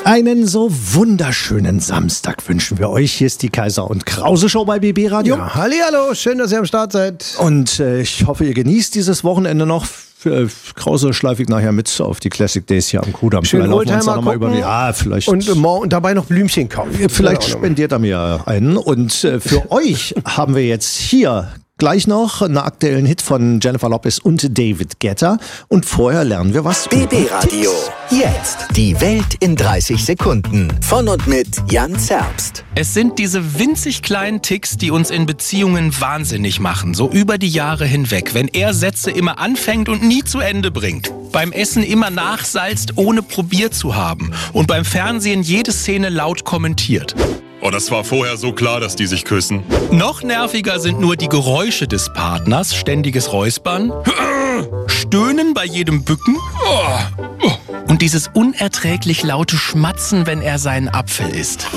Einen so wunderschönen Samstag wünschen wir euch. Hier ist die Kaiser und Krause Show bei BB Radio. Ja, hallihallo, schön, dass ihr am Start seid. Und ich hoffe, ihr genießt dieses Wochenende noch. Krause schleife ich nachher mit auf die Classic Days hier am Kudamm. Schön Oldtimer gucken. Ja, vielleicht. Und dabei noch Blümchen kaufen. Vielleicht spendiert er mir einen. Und für euch haben wir jetzt hier gleich noch einen aktuellen Hit von Jennifer Lopez und David Guetta. Und vorher lernen wir was. BB Radio. Jetzt die Welt in 30 Sekunden. Von und mit Jan Zerbst. Es sind diese winzig kleinen Ticks, die uns in Beziehungen wahnsinnig machen. So über die Jahre hinweg. Wenn er Sätze immer anfängt und nie zu Ende bringt. Beim Essen immer nachsalzt, ohne probiert zu haben. Und beim Fernsehen jede Szene laut kommentiert. Oh, das war vorher so klar, dass die sich küssen. Noch nerviger sind nur die Geräusche des Partners, ständiges Räuspern, Stöhnen bei jedem Bücken und dieses unerträglich laute Schmatzen, wenn er seinen Apfel isst.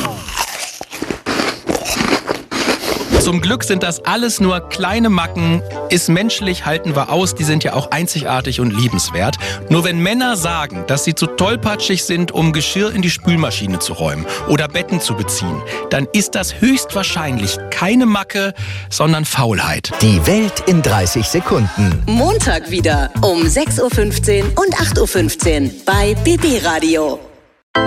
Zum Glück sind das alles nur kleine Macken. Ist menschlich, halten wir aus. Die sind ja auch einzigartig und liebenswert. Nur wenn Männer sagen, dass sie zu tollpatschig sind, um Geschirr in die Spülmaschine zu räumen oder Betten zu beziehen, dann ist das höchstwahrscheinlich keine Macke, sondern Faulheit. Die Welt in 30 Sekunden. Montag wieder um 6.15 Uhr und 8.15 Uhr bei BB Radio.